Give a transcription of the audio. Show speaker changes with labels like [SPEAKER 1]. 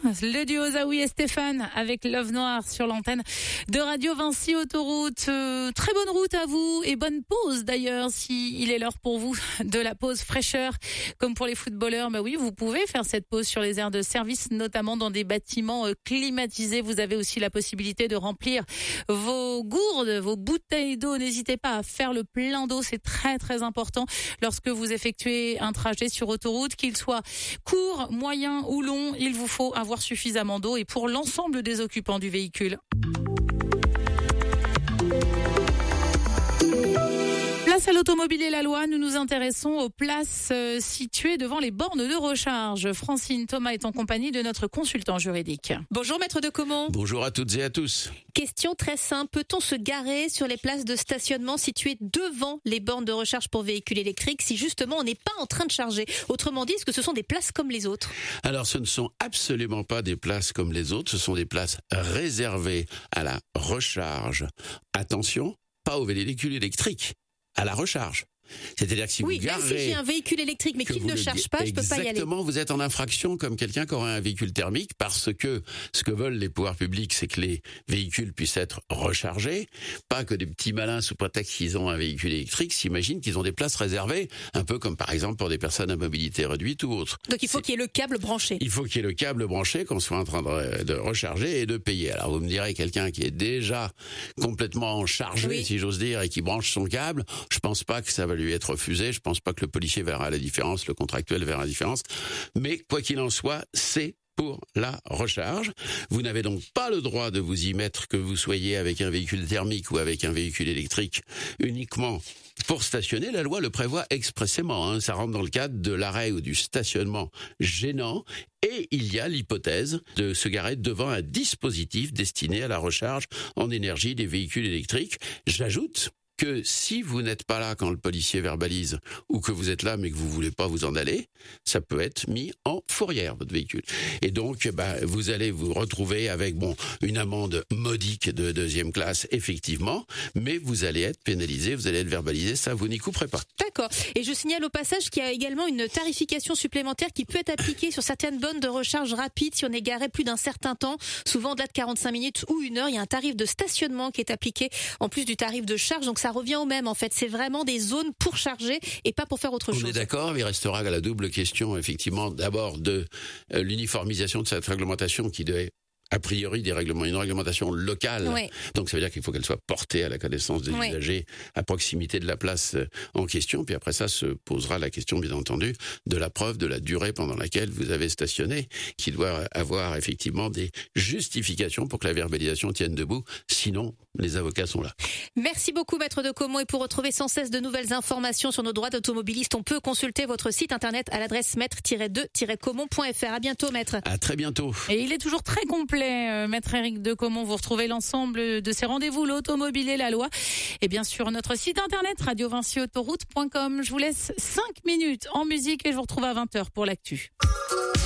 [SPEAKER 1] Le duo Zaoui et Stéphane avec Love Noir sur l'antenne de Radio Vinci Autoroute. Très bonne route à vous et bonne pause d'ailleurs si il est l'heure pour vous de la pause fraîcheur comme pour les footballeurs. Bah oui, vous pouvez faire cette pause sur les aires de service, notamment dans des bâtiments climatisés. Vous avez aussi la possibilité de remplir vos gourdes, vos bouteilles d'eau. N'hésitez pas à faire le plein d'eau, c'est très très important lorsque vous effectuez un trajet sur autoroute, qu'il soit court, moyen ou long. Il vous faut avoir suffisamment d'eau et pour l'ensemble des occupants du véhicule. Place à l'automobile et la loi, nous nous intéressons aux places situées devant les bornes de recharge. Francine Thomas est en compagnie de notre consultant juridique.
[SPEAKER 2] Bonjour maître de Caumont.
[SPEAKER 3] Bonjour à toutes et à tous.
[SPEAKER 2] Question très simple, peut-on se garer sur les places de stationnement situées devant les bornes de recharge pour véhicules électriques si justement on n'est pas en train de charger? Autrement dit, est-ce que ce sont des places comme les autres?
[SPEAKER 3] Alors ce ne sont absolument pas des places comme les autres, ce sont des places réservées à la recharge. Attention, pas aux véhicules électriques. À la recharge. C'est-à-dire que si vous garez...
[SPEAKER 2] même si j'ai un véhicule électrique mais qu'il ne charge pas, je peux pas y aller.
[SPEAKER 3] Exactement, vous êtes en infraction comme quelqu'un qui aurait un véhicule thermique parce que ce que veulent les pouvoirs publics, c'est que les véhicules puissent être rechargés, pas que des petits malins sous prétexte qu'ils ont un véhicule électrique s'imaginent qu'ils ont des places réservées, un peu comme par exemple pour des personnes à mobilité réduite ou autre.
[SPEAKER 2] Donc il faut qu'il y ait le câble branché.
[SPEAKER 3] Il faut qu'il y ait le câble branché, qu'on soit en train de recharger et de payer. Alors vous me direz, quelqu'un qui est déjà complètement chargé, si j'ose dire, et qui branche son câble, je pense pas que ça va lui être refusé. Je pense pas que le policier verra la différence, le contractuel verra la différence. Mais quoi qu'il en soit, c'est pour la recharge. Vous n'avez donc pas le droit de vous y mettre que vous soyez avec un véhicule thermique ou avec un véhicule électrique uniquement pour stationner. La loi le prévoit expressément. Ça rentre dans le cadre de l'arrêt ou du stationnement gênant. Et il y a l'hypothèse de se garer devant un dispositif destiné à la recharge en énergie des véhicules électriques. J'ajoute que si vous n'êtes pas là quand le policier verbalise ou que vous êtes là mais que vous voulez pas vous en aller, ça peut être mis en fourrière, votre véhicule. Et donc, vous allez vous retrouver avec, une amende modique de deuxième classe, effectivement, mais vous allez être pénalisé, vous allez être verbalisé, ça, vous n'y couperez pas.
[SPEAKER 2] D'accord. Et je signale au passage qu'il y a également une tarification supplémentaire qui peut être appliquée sur certaines bornes de recharge rapide si on est garé plus d'un certain temps, souvent au-delà de 45 minutes ou 1 heure. Il y a un tarif de stationnement qui est appliqué en plus du tarif de charge, donc ça revient au même en fait. C'est vraiment des zones pour charger et pas pour faire autre chose.
[SPEAKER 3] On est d'accord, il restera la double question effectivement d'abord de l'uniformisation de cette réglementation qui devait a priori une réglementation locale.
[SPEAKER 2] Oui.
[SPEAKER 3] Donc ça veut dire qu'il faut qu'elle soit portée à la connaissance des usagers à proximité de la place en question. Puis après ça se posera la question, bien entendu, de la preuve de la durée pendant laquelle vous avez stationné, qui doit avoir effectivement des justifications pour que la verbalisation tienne debout. Sinon, les avocats sont là.
[SPEAKER 2] Merci beaucoup, maître de Caumont. Et pour retrouver sans cesse de nouvelles informations sur nos droits d'automobiliste, on peut consulter votre site internet à l'adresse maître-2-caumont.fr. À bientôt, maître.
[SPEAKER 3] À très bientôt.
[SPEAKER 1] Et il est toujours très complet, maître Éric de Caumont. Vous retrouvez l'ensemble de ces rendez-vous, l'automobile et la loi. Et bien sûr, notre site internet, radiovinciautoroute.com. Je vous laisse 5 minutes en musique et je vous retrouve à 20h pour l'actu.